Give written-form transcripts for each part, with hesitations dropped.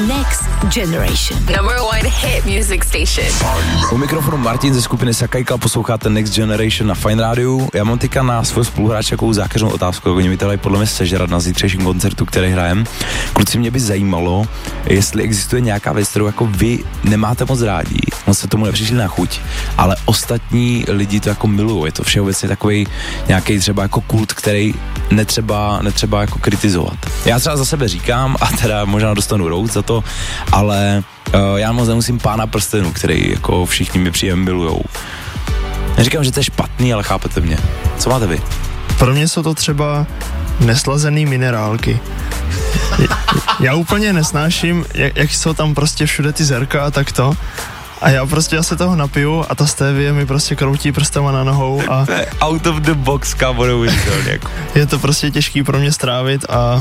Next Generation. Number one hit music station. U mikrofonu Martin ze skupiny Sakajka, posloucháte Next Generation na Fine Rádiu. Já mám teďka na svůj spoluhráč takovou zákeřnou otázku, oni mi tady podle mě sežrat na zítřejším koncertu, který hrajem. Kluci, mě by zajímalo, jestli existuje nějaká věc, kterou jako vy nemáte moc rádi, moc se tomu nepřišli na chuť, ale ostatní lidi to jako milujou. Je to všeobecně takový nějaký třeba jako kult, který netřeba jako kritizovat. Já třeba za sebe říkám, a teda možná dostanu rout za to, ale já moc nemusím Pána prstenů, který jako všichni mi příjem milujou. Neříkám, že to je špatný, ale chápete mě. Co máte vy? Pro mě jsou to třeba neslazený minerálky. Já úplně nesnáším, jak jsou tam prostě všude ty zrnka a takto. A já se toho napiju a ta stevie mi prostě kroutí prstama na nohou a... Out of the box, kámo, neuvěřitelně jako. Je to prostě těžký pro mě strávit a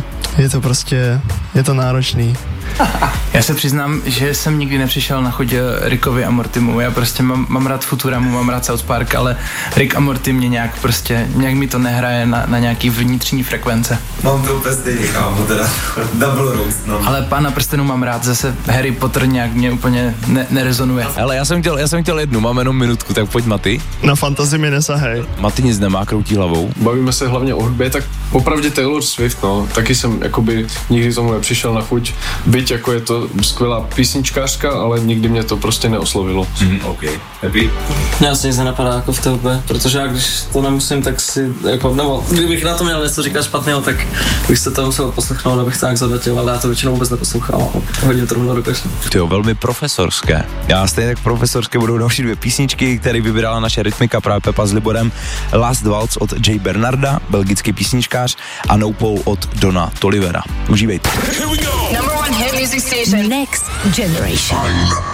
je to náročný. Já se přiznám, že jsem nikdy nepřišel na chuť Rickovi a Mortimu. Já prostě mám rád Futuramu, mám rád South Park, ale Rick a Morty mě nějak mi to nehraje na nějaký vnitřní frekvence. Mám to úplně stejně, kámo, teda double roast, no. Ale Pána prstenů mám rád, zase Harry Potter nějak mě úplně nerezonuje. Ale já jsem chtěl jednu, mám jenom minutku, tak pojď Maty. Na fantazii mi nesahej. Maty nic nemá, kroutí hlavou. Bavíme se hlavně o hudbě, tak popravdě Taylor Swift, no, taky jsem jakoby nikdy tomu nepřišel na chuť. Byť jako je to skvělá písničkářka, ale nikdy mě to prostě neoslovilo. Okay. Happy? Mě asi nic nenapadá jako v té hudbě, protože já když to nemusím, tak si jako, nebo kdybych na to měl něco říkat špatného, tak bych se to musel poslechnout, abych tak zadatil, ale já to většinou vůbec neposlouchám. Hodím to rovnou do kašle. Tyjo, velmi profesorské. Já stejně tak profesorské budou další dvě písničky, které vybrala naše rytmika, právě Pepa s Liborem. Last Waltz od Jay Bernarda, belgický písničkář, a No Pole od Dona Tolivera. Užívejte. Number one hit music station. Next Generation.